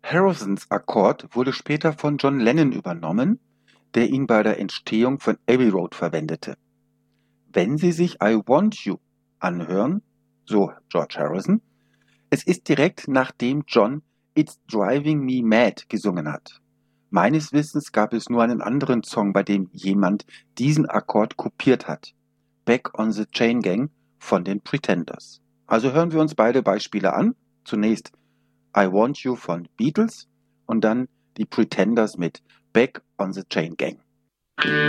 Harrisons Akkord wurde später von John Lennon übernommen, der ihn bei der Entstehung von Abbey Road verwendete. Wenn Sie sich I Want You anhören, so George Harrison, es ist direkt nachdem John It's Driving Me Mad gesungen hat. Meines Wissens gab es nur einen anderen Song, bei dem jemand diesen Akkord kopiert hat. Back on the Chain Gang von den Pretenders. Also hören wir uns beide Beispiele an. Zunächst I Want You von Beatles und dann die Pretenders mit Back on the Chain Gang.